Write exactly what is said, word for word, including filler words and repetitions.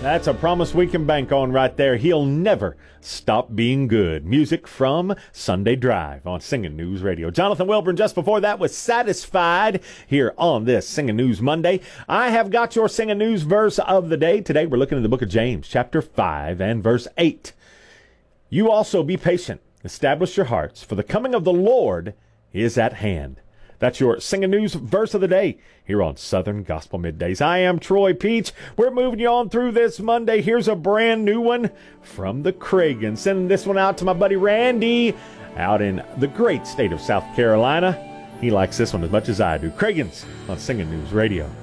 That's a promise we can bank on right there. He'll never stop being good. Music from Sunday Drive on Singing News Radio. Jonathan Wilburn just before that was Satisfied here on this Singing News Monday. I have got your Singing News verse of the day. Today we're looking at the book of James, chapter five and verse eight. You also be patient. Establish your hearts, for the coming of the Lord is at hand. That's your Singing News verse of the day here on Southern Gospel Middays. I am Troy Peach. We're moving you on through this Monday. Here's a brand new one from the Cragans. Sending this one out to my buddy Randy out in the great state of South Carolina. He likes this one as much as I do. Cragans on Singing News Radio.